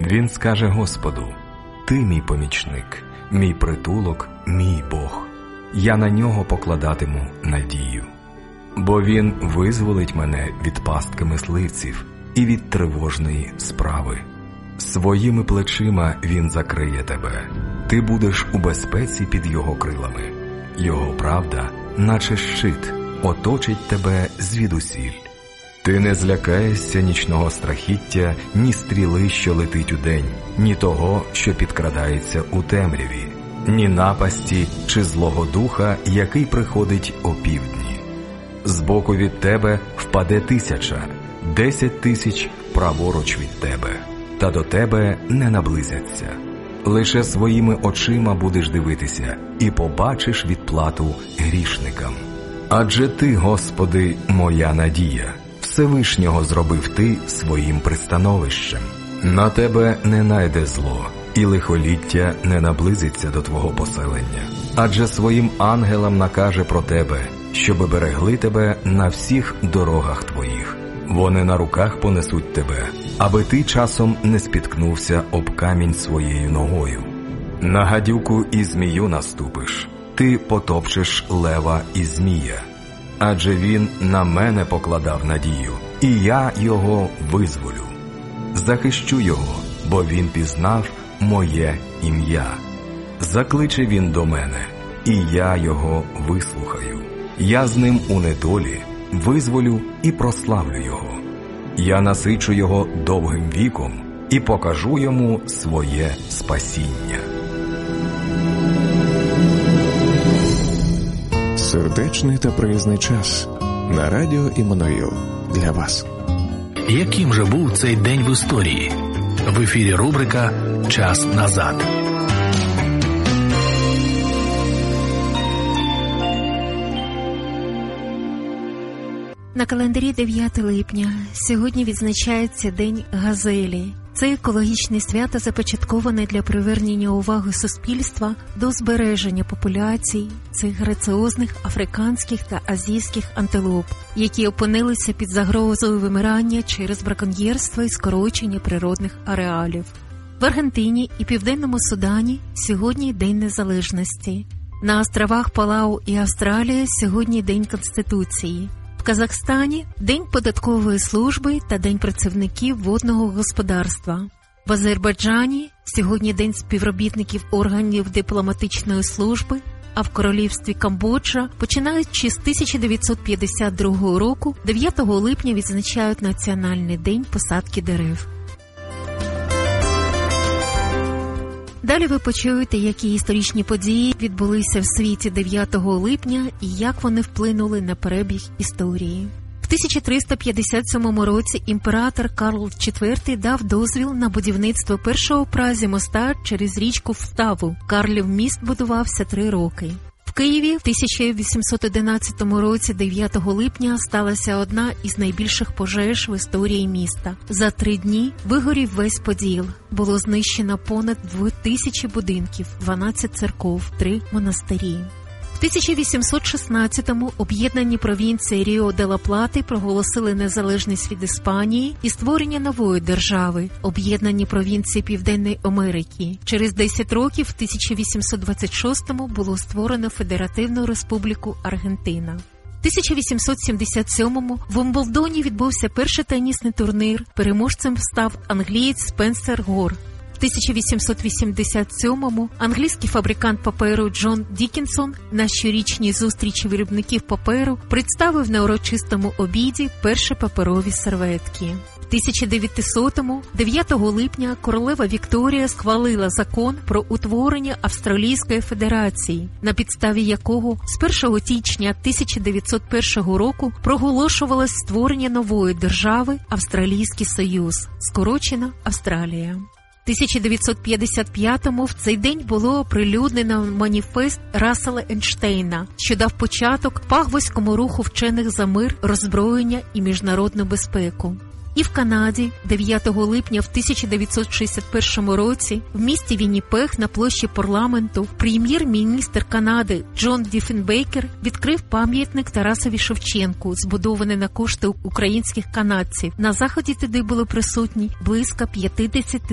Він скаже Господу: «Ти мій помічник, мій притулок, мій Бог. Я на нього покладатиму надію. Бо він визволить мене від пастки мисливців і від тривожної справи. Своїми плечима він закриє тебе. Ти будеш у безпеці під його крилами. Його правда, наче щит, оточить тебе звідусіль. Ти не злякаєшся нічного страхіття, ні стріли, що летить удень, ні того, що підкрадається у темряві, ні напасті чи злого духа, який приходить опівдні. Збоку від тебе впаде 1000, 10 000 праворуч від тебе, та до тебе не наблизяться. Лише своїми очима будеш дивитися і побачиш відплату грішникам. Адже ти, Господи, моя надія, Всевишнього зробив ти своїм пристановищем. На тебе не найде зло, і лихоліття не наблизиться до твого поселення. Адже своїм ангелам накаже про тебе, щоби берегли тебе на всіх дорогах твоїх. Вони на руках понесуть тебе, аби ти часом не спіткнувся об камінь своєю ногою. На гадюку і змію наступиш, ти потопчеш лева і змія. Адже він на мене покладав надію, і я його визволю. Захищу його, бо він пізнав моє ім'я. Закличе він до мене, і я його вислухаю. Я з ним у недолі визволю і прославлю його. Я насичу його довгим віком і покажу йому своє спасіння. Сердечний та приязний час на радіо Іммануїл для вас. Яким же був цей день в історії? В ефірі рубрика «Час назад». На календарі 9 липня сьогодні відзначається День газелі. Це екологічне свято започатковане для привернення уваги суспільства до збереження популяцій цих граціозних африканських та азійських антилоп, які опинилися під загрозою вимирання через браконьєрство і скорочення природних ареалів. В Аргентині і Південному Судані сьогодні День Незалежності. На островах Палау і Австралія сьогодні День Конституції. В Казахстані – День податкової служби та День працівників водного господарства. В Азербайджані – сьогодні День співробітників органів дипломатичної служби, а в Королівстві Камбоджа, починаючи з 1952 року, 9 липня відзначають Національний день посадки дерев. Далі ви почуєте, які історичні події відбулися в світі 9 липня і як вони вплинули на перебіг історії. В 1357 році імператор Карл IV дав дозвіл на будівництво першого у Празі моста через річку Вставу. Карлів міст будувався 3 роки. В Києві в 1811 році 9 липня сталася одна із найбільших пожеж в історії міста. За 3 дні вигорів весь Поділ. Було знищено понад 2000 будинків, 12 церков, 3 монастирі. В 1816-му об'єднані провінції Ріо-де-ла-Плати проголосили незалежність від Іспанії і створення нової держави – об'єднані провінції Південної Америки. Через 10 років, в 1826-му, було створено Федеративну Республіку Аргентина. В 1877-му в Вимблдоні відбувся перший тенісний турнір. Переможцем став англієць Спенсер Гор. В 1887-му англійський фабрикант паперу Джон Дікінсон на щорічній зустрічі виробників паперу представив на урочистому обіді перші паперові серветки. В 1900-му, 9 липня, королева Вікторія схвалила закон про утворення Австралійської Федерації, на підставі якого з 1 січня 1901 року проголошувалось створення нової держави Австралійський Союз, скорочено Австралія. В 1955-му в цей день було оприлюднено маніфест Рассела Ейнштейна, що дав початок пагвоському руху вчених за мир, роззброєння і міжнародну безпеку. І в Канаді 9 липня в 1961 році в місті Вінніпег на площі парламенту прем'єр-міністр Канади Джон Діфенбейкер відкрив пам'ятник Тарасові Шевченку, збудований на кошти українських канадців. На заході туди були присутні близько 50